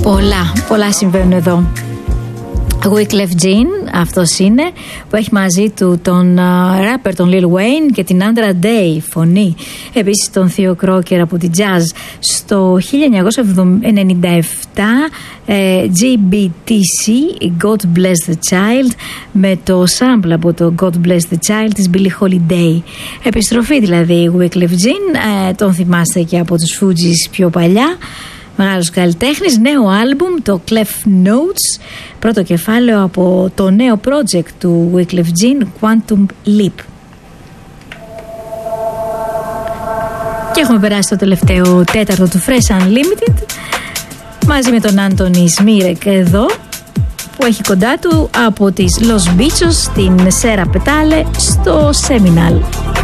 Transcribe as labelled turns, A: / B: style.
A: Πολλά συμβαίνουν εδώ. Wyclef Jean, αυτός είναι, που έχει μαζί του τον ράπερ τον Lil Wayne και την Andra Day φωνή, επίσης τον Theo Crocker από την Jazz. Στο 1997 GBTC, God Bless the Child, με το sample από το God Bless the Child της Billie Holiday. Επιστροφή δηλαδή Wyclef Jean, τον θυμάστε και από τους Fugees πιο παλιά. Μεγάλος καλλιτέχνης, νέο άλμπουμ, το Clef Notes, πρώτο κεφάλαιο από το νέο project του Wyclef Jean, Quantum Leap. Και έχουμε περάσει το τελευταίο τέταρτο του Fresh Unlimited μαζί με τον Άντωνη Σμίρεκ εδώ, που έχει κοντά του από τις Los Bichos στην Σέρα Πετάλε στο Seminal.